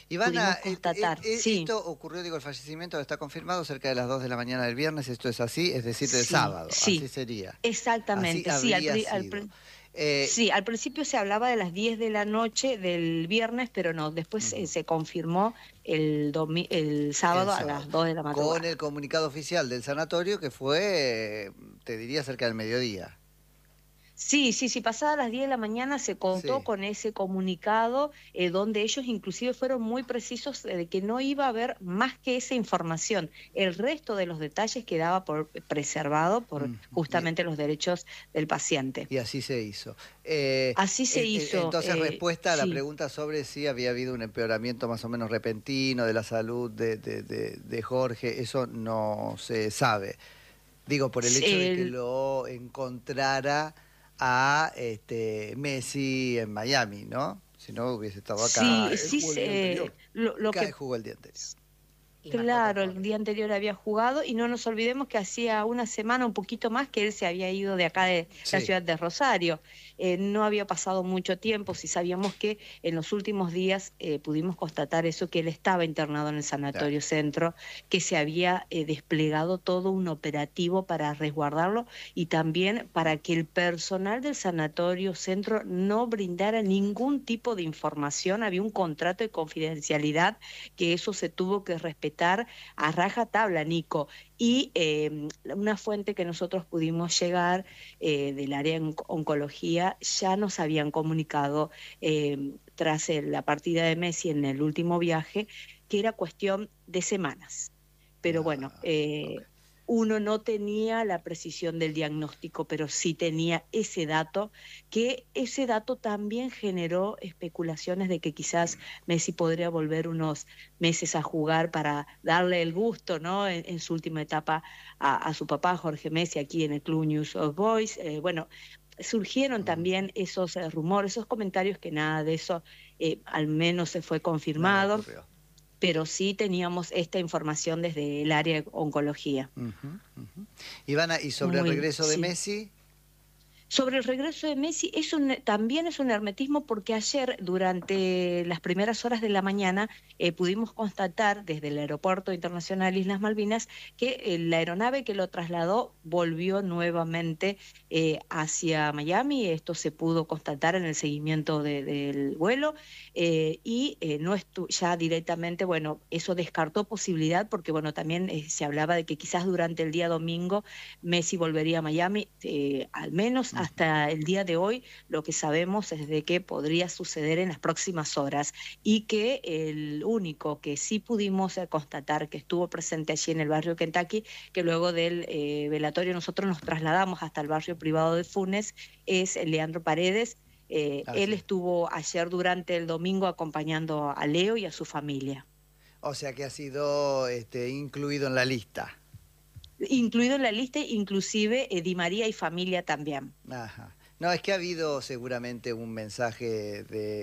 Ivana, pudimos constatar. Sí, esto ocurrió, digo, el fallecimiento está confirmado cerca de las 2 de la mañana del viernes, esto es así, es decir, del sí, sábado, así sí, sería, así exactamente. Sí, habría sido. Eh, sí, al principio se hablaba de las 10 de la noche del viernes, pero no, después Ujú. se confirmó el El sábado a sábado, las 2 de la con el madrugada. comunicado oficial del sanatorio que fue, te diría, cerca del mediodía. Sí, sí, sí, pasadas las 10 de la mañana se contó Sí. con ese comunicado donde ellos inclusive fueron muy precisos de que no iba a haber más que esa información. El resto de los detalles quedaba por preservado por Mm, y, justamente los derechos del paciente. y así se hizo. Así se hizo, Entonces, respuesta a la sí. pregunta sobre si había habido un empeoramiento más o menos repentino de la salud de Jorge, eso no se sabe. Digo, por el hecho de que El, lo encontrara a Messi en Miami, ¿no? Si no hubiese estado acá. sí, Él sí, jugó el día anterior. lo Acá que jugó el día anterior. Y marcó otro claro, gol. el día anterior había jugado y no nos olvidemos que hacía una semana, un poquito más, que él se había ido de acá de la Sí, ciudad de Rosario. No había pasado mucho tiempo, si sabíamos que en los últimos días pudimos constatar eso, que él estaba internado en el claro. Sanatorio Centro, que se había desplegado todo un operativo para resguardarlo y también para que el personal del Sanatorio Centro no brindara ningún tipo de información. Había un contrato de confidencialidad que eso se tuvo que respetar a rajatabla, Nico. Y una fuente que nosotros pudimos llegar del área de oncología ya nos habían comunicado tras la partida de Messi en el último viaje que era cuestión de semanas. Pero bueno, Ah, ok. uno no tenía la precisión del diagnóstico, pero sí tenía ese dato, que ese dato también generó especulaciones de que quizás Messi podría volver unos meses a jugar para darle el gusto, ¿no? En su última etapa a su papá, Jorge Messi, aquí en el Club News of Boys. Bueno, surgieron Mm, también esos rumores, esos comentarios que nada de eso al menos se fue nada confirmado, ocurrió. pero sí teníamos esta información desde el área de oncología. Ujú, ujú. Ivana, ¿y sobre el Muy, regreso de sí. Messi? Sobre el regreso de Messi, también es un hermetismo porque ayer, durante las primeras horas de la mañana, pudimos constatar desde el Aeropuerto Internacional Islas Malvinas que la aeronave que lo trasladó volvió nuevamente hacia Miami. Esto se pudo constatar en el seguimiento del vuelo y no ya directamente, bueno, eso descartó posibilidad porque, bueno, también se hablaba de que quizás durante el día domingo Messi volvería a Miami, al menos Ujú. hasta el día de hoy lo que sabemos es de que podría suceder en las próximas horas y que el único que sí pudimos constatar que estuvo presente allí en el barrio Kentucky, que luego del velatorio nosotros nos trasladamos hasta el barrio privado de Funes, es Leandro Paredes. Él Así es. estuvo ayer durante el domingo acompañando a Leo y a su familia. O sea que ha sido incluido en la lista. Incluido en la lista, inclusive Di María y familia también. Ajá. No, es que ha habido seguramente un mensaje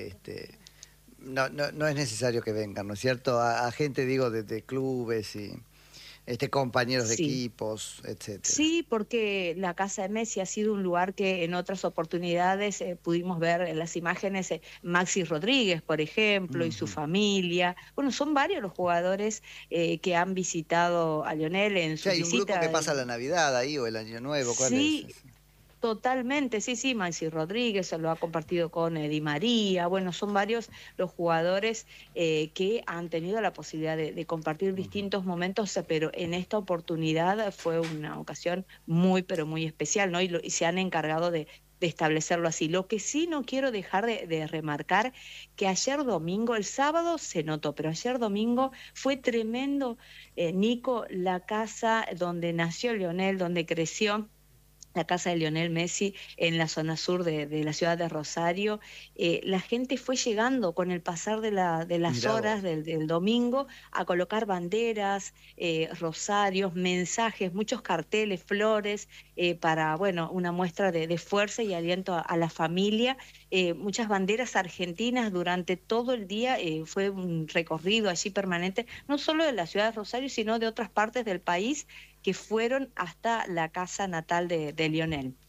no, no, no es necesario que vengan, ¿no es cierto? A gente, digo, de clubes y compañeros de Sí. equipos, etcétera. Sí, porque la casa de Messi ha sido un lugar que en otras oportunidades pudimos ver en las imágenes Maxi Rodríguez, por ejemplo, y su Ujú. familia. Bueno, son varios los jugadores que han visitado a Lionel en Sí, sus hay un grupo que visitas. pasa la Navidad ahí o el Año Nuevo, ¿cuál es? Sí, totalmente, sí, sí, Maxi Rodríguez se lo ha compartido con Di María, bueno, son varios los jugadores que han tenido la posibilidad de compartir Ujú. distintos momentos, pero en esta oportunidad fue una ocasión muy, pero muy especial, ¿no? Y se han encargado de establecerlo así. Lo que sí no quiero dejar de remarcar, que ayer domingo, el sábado se notó, pero ayer domingo fue tremendo, Nico, la casa donde nació Lionel, donde creció la casa de Lionel Messi en la zona sur de la ciudad de Rosario. La gente fue llegando con el pasar de las Mirá horas vos. del domingo a colocar banderas, rosarios, mensajes, muchos carteles, flores, para, bueno, una muestra de fuerza y aliento a la familia. Muchas banderas argentinas durante todo el día, fue un recorrido allí permanente, no solo de la ciudad de Rosario, sino de otras partes del país que fueron hasta la casa natal de Lionel.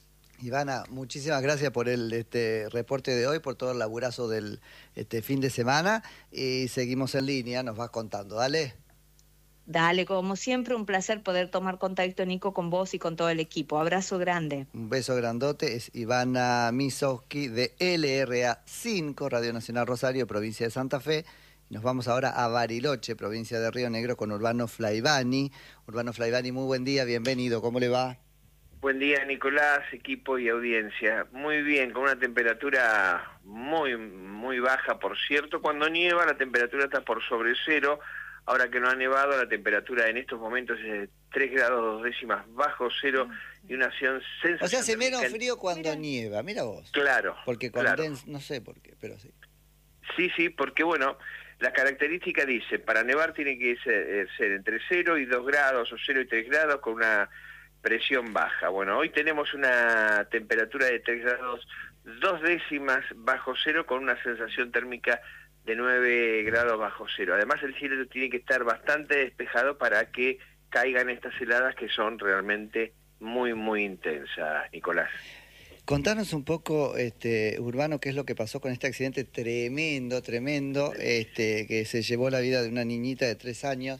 Ivana, muchísimas gracias por el reporte de hoy, por todo el laburazo del fin de semana y seguimos en línea, nos vas contando, dale. Dale, como siempre, un placer poder tomar contacto, Nico, con vos y con todo el equipo. Abrazo grande. Un beso grandote, es Ivana Misowski de LRA5, Radio Nacional Rosario, provincia de Santa Fe. Nos vamos ahora a Bariloche, provincia de Río Negro, con Urbano Flaivani. Urbano Flaivani, muy buen día, bienvenido, ¿cómo le va? Buen día, Nicolás, equipo y audiencia. Muy bien, con una temperatura muy baja, por cierto. Cuando nieva la temperatura está por sobre cero. Ahora que no ha nevado, la temperatura en estos momentos es de 3 grados 2 décimas bajo cero y una sensación... O sea, hace menos frío cuando nieva, mira vos. Claro, porque claro. No sé por qué, pero sí. Sí, porque bueno, la característica dice, para nevar tiene que ser entre 0 y 2 grados o 0 y 3 grados con una presión baja. Bueno, hoy tenemos una temperatura de 3 grados 2 décimas bajo cero con una sensación térmica de 9 grados bajo cero. Además el cielo tiene que estar bastante despejado para que caigan estas heladas que son realmente muy intensas, Nicolás. Contanos un poco, Urbano, qué es lo que pasó con este accidente tremendo, que se llevó la vida de una niñita de 3 años.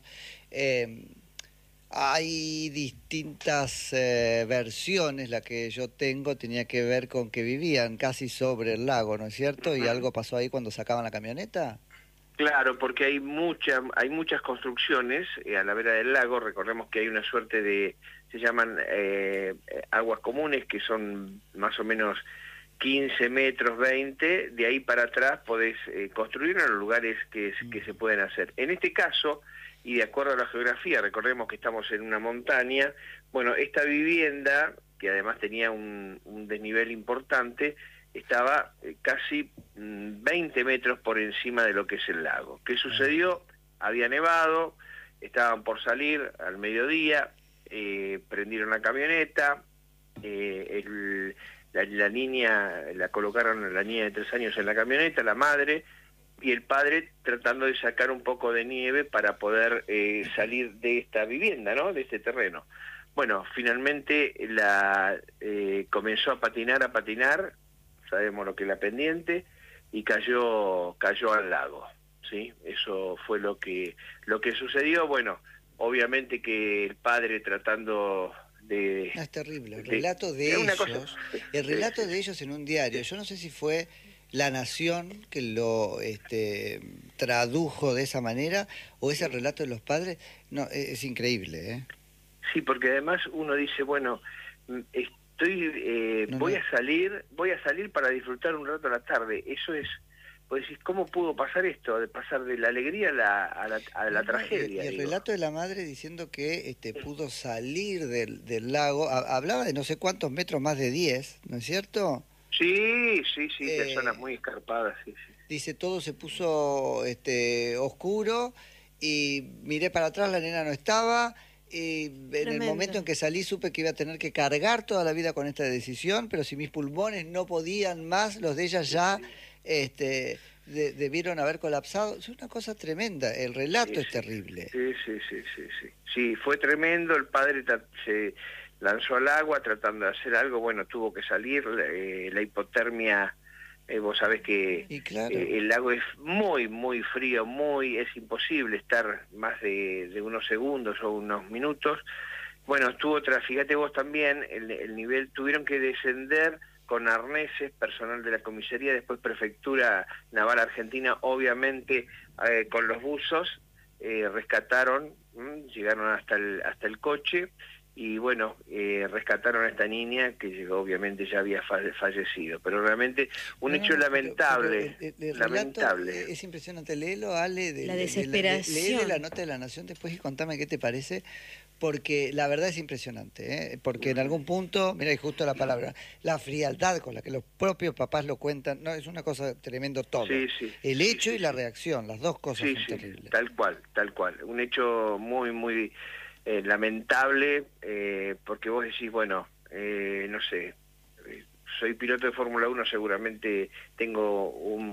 Hay distintas versiones, la que yo tengo tenía que ver con que vivían casi sobre el lago, ¿no es cierto? ¿Y algo pasó ahí cuando sacaban la camioneta? Claro, porque hay muchas construcciones a la vera del lago. Recordemos que hay una suerte de, se llaman aguas comunes, que son más o menos 15 metros, 20, de ahí para atrás podés construir en los lugares que se pueden hacer. En este caso, y de acuerdo a la geografía, recordemos que estamos en una montaña, bueno, esta vivienda, que además tenía un desnivel importante, estaba casi 20 metros por encima de lo que es el lago. ¿Qué sucedió? Había nevado, estaban por salir al mediodía, prendieron la camioneta, la niña, la colocaron a la niña de 3 años en la camioneta, la madre, y el padre tratando de sacar un poco de nieve para poder salir de esta vivienda, ¿no? De este terreno. Bueno, finalmente comenzó a patinar, sabemos lo que es la pendiente, y cayó al lago, ¿sí? Eso fue lo que sucedió. Bueno, obviamente que el padre tratando de... Es terrible, el relato de ellos, el relato de ellos en un diario, yo no sé si fue La Nación que lo tradujo de esa manera, o ese relato de los padres, no, es increíble, ¿eh? Sí, porque además uno dice, bueno, voy a salir para disfrutar un rato a la tarde. Eso es, pues decís, ¿cómo pudo pasar esto? De pasar de la alegría a la tragedia. Y el relato de la madre diciendo que pudo salir del lago, hablaba de no sé cuántos metros, más de 10, ¿no es cierto? Sí, de zonas muy escarpadas, sí. Dice, todo se puso oscuro y miré para atrás, la nena no estaba. Y en el momento en que salí supe que iba a tener que cargar toda la vida con esta decisión, pero si mis pulmones no podían más, los de ella ya debieron haber colapsado. Es una cosa tremenda, el relato es terrible. Sí, fue tremendo. El padre se lanzó al agua tratando de hacer algo, bueno, tuvo que salir, la hipotermia... vos sabés que claro, el lago es muy frío, es imposible estar más de unos segundos o unos minutos. Bueno, fíjate vos también, el nivel, tuvieron que descender con arneses, personal de la comisaría, después Prefectura Naval Argentina, obviamente con los buzos, rescataron, llegaron hasta el coche, y bueno, rescataron a esta niña que llegó, obviamente ya había fallecido, pero realmente un hecho lamentable. El lamentable. Relato es impresionante, léelo, Ale, la desesperación. léele la nota de La Nación después y contame qué te parece, porque la verdad es impresionante, porque en algún punto, mira, y justo la palabra, la frialdad con la que los propios papás lo cuentan, no, es una cosa tremendo todo. El hecho y la reacción, las dos cosas son terribles. Tal cual, un hecho muy lamentable, porque vos decís, bueno, no sé, soy piloto de Fórmula 1, seguramente tengo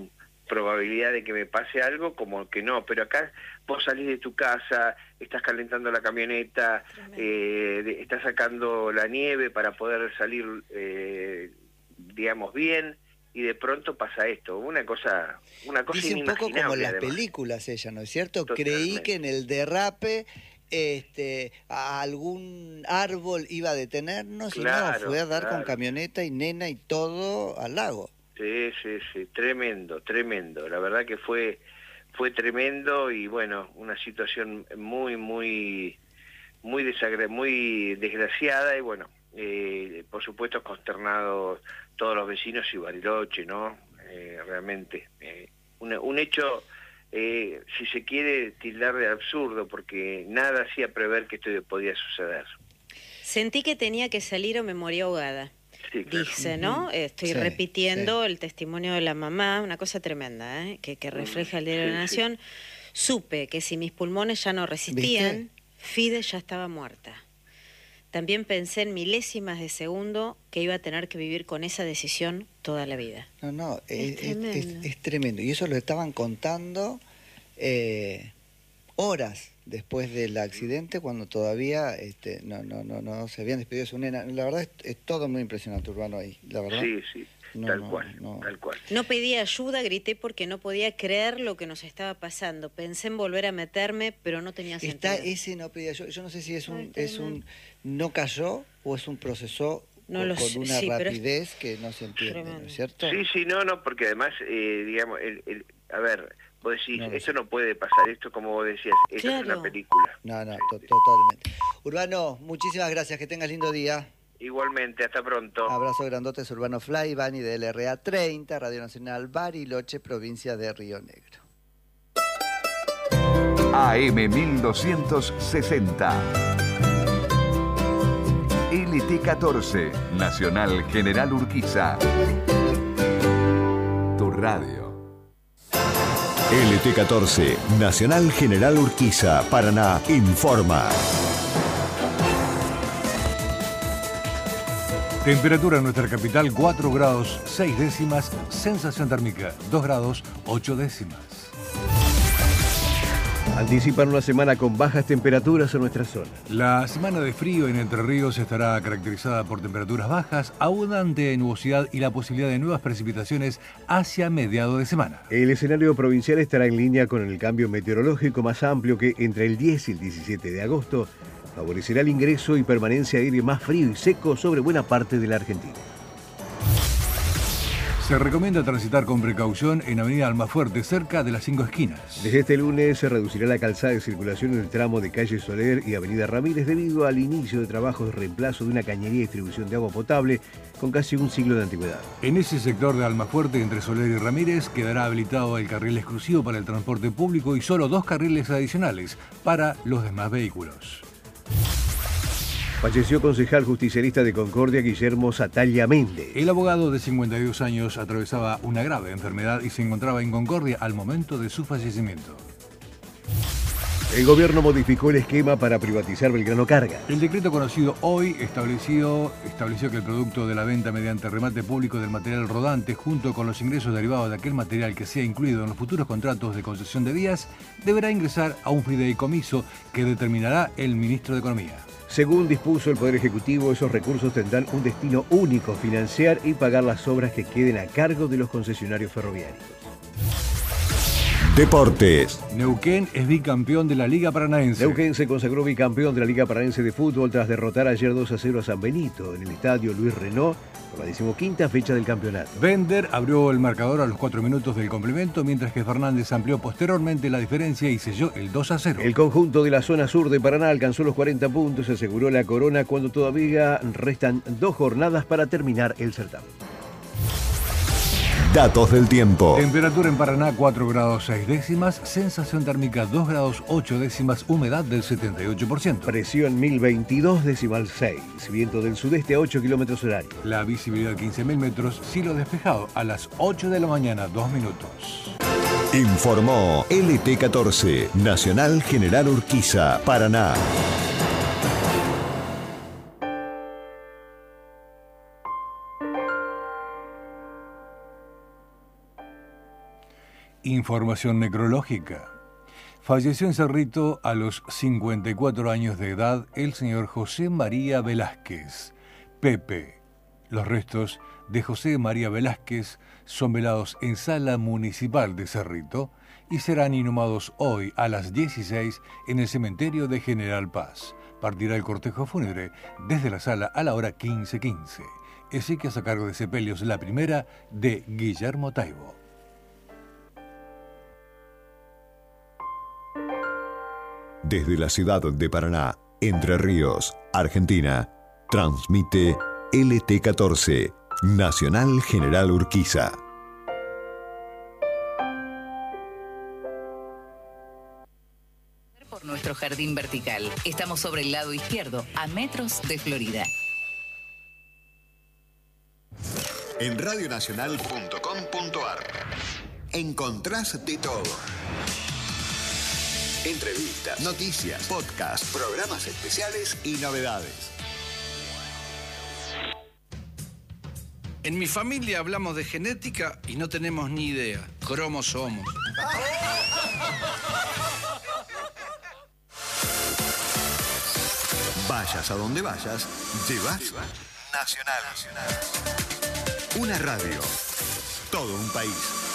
probabilidad de que me pase algo como que no, pero acá vos salís de tu casa, estás calentando la camioneta, estás sacando la nieve para poder salir, digamos, bien, y de pronto pasa esto, una cosa dice un poco como en las películas ella, ¿no es cierto? Totalmente. Creí que en el derrape a algún árbol iba a detenernos, claro, y no, fue a dar con camioneta y nena y todo al lago. Sí, tremendo, la verdad que fue tremendo, y bueno, una situación muy desgraciada, y bueno, por supuesto consternados todos los vecinos y Bariloche, ¿no? Realmente, un hecho, si se quiere tildar de absurdo, porque nada hacía prever que esto podía suceder. Sentí que tenía que salir o me moría ahogada. Sí, claro. Dice, ¿no? Estoy repitiendo el testimonio de la mamá, una cosa tremenda, que refleja el diario de la Nación. Supe que si mis pulmones ya no resistían, ¿viste? Fide ya estaba muerta. También pensé en milésimas de segundo que iba a tener que vivir con esa decisión toda la vida. No, es tremendo. Y eso lo estaban contando horas después del accidente, cuando todavía no se habían despedido de su nena. La verdad es todo muy impresionante, Urbano, ahí, la verdad. Sí, tal cual. No pedí ayuda, grité porque no podía creer lo que nos estaba pasando. Pensé en volver a meterme, pero no tenía sentido. Ese no pedía ayuda. Yo no sé si es un no cayó o es un procesó con una rapidez que no se entiende, ¿no es cierto? Sí, no, porque además, digamos, a ver, vos decís, esto no puede pasar, esto como vos decías, esto es una película. No, totalmente. Urbano, muchísimas gracias, que tengas lindo día. Igualmente, hasta pronto. Abrazo grandote, es Urbano Fly, Bani de LRA 30, Radio Nacional Bariloche, provincia de Río Negro. AM 1260. LT14, Nacional General Urquiza. Tu radio. LT14, Nacional General Urquiza, Paraná, informa. Temperatura en nuestra capital 4 grados 6 décimas, sensación térmica 2 grados 8 décimas. Anticipan una semana con bajas temperaturas en nuestra zona. La semana de frío en Entre Ríos estará caracterizada por temperaturas bajas, abundante nubosidad y la posibilidad de nuevas precipitaciones hacia mediados de semana. El escenario provincial estará en línea con el cambio meteorológico más amplio que entre el 10 y el 17 de agosto favorecerá el ingreso y permanencia de aire más frío y seco sobre buena parte de la Argentina. Se recomienda transitar con precaución en Avenida Almafuerte, cerca de las 5 esquinas. Desde este lunes se reducirá la calzada de circulación en el tramo de Calle Soler y Avenida Ramírez debido al inicio de trabajos de reemplazo de una cañería de distribución de agua potable con casi un siglo de antigüedad. En ese sector de Almafuerte, entre Soler y Ramírez, quedará habilitado el carril exclusivo para el transporte público y solo 2 carriles adicionales para los demás vehículos. Falleció concejal justicialista de Concordia, Guillermo Satalla Méndez. El abogado de 52 años atravesaba una grave enfermedad y se encontraba en Concordia al momento de su fallecimiento. El gobierno modificó el esquema para privatizar Belgrano Carga. El decreto conocido hoy estableció que el producto de la venta mediante remate público del material rodante, junto con los ingresos derivados de aquel material que sea incluido en los futuros contratos de concesión de vías, deberá ingresar a un fideicomiso que determinará el ministro de Economía. Según dispuso el Poder Ejecutivo, esos recursos tendrán un destino único: financiar y pagar las obras que queden a cargo de los concesionarios ferroviarios. Deportes. Neuquén es bicampeón de la Liga Paranaense. Neuquén se consagró bicampeón de la Liga Paranaense de Fútbol tras derrotar ayer 2-0 a San Benito en el estadio Luis Renault por la 15ª fecha del campeonato. Bender abrió el marcador a los 4 minutos del complemento, mientras que Fernández amplió posteriormente la diferencia y selló el 2-0. El conjunto de la zona sur de Paraná alcanzó los 40 puntos y aseguró la corona cuando todavía restan 2 jornadas para terminar el certamen. Datos del tiempo. Temperatura en Paraná 4 grados 6 décimas, sensación térmica 2 grados 8 décimas, humedad del 78%. Presión 1022,6, viento del sudeste a 8 kilómetros horarios. La visibilidad 15.000 metros, cielo despejado a las 8 de la mañana, 2 minutos. Informó LT14, Nacional General Urquiza, Paraná. información necrológica. Falleció en Cerrito a los 54 años de edad el señor José María Velázquez, Pepe. Los restos de José María Velázquez son velados en Sala Municipal de Cerrito y serán inhumados hoy a las 16 en el cementerio de General Paz. Partirá el cortejo fúnebre desde la sala a la hora 15:15. Exequias a cargo de Sepelios La Primera de Guillermo Taibo. Desde la ciudad de Paraná, Entre Ríos, Argentina, transmite LT14, Nacional General Urquiza. Por nuestro jardín vertical. Estamos sobre el lado izquierdo, a metros de Florida. En radionacional.com.ar encontrás de todo. Entrevistas, noticias, podcasts, programas especiales y novedades. En mi familia hablamos de genética y no tenemos ni idea. Cromosomos. Vayas a donde vayas, llevas Nacional. Una radio. Todo un país.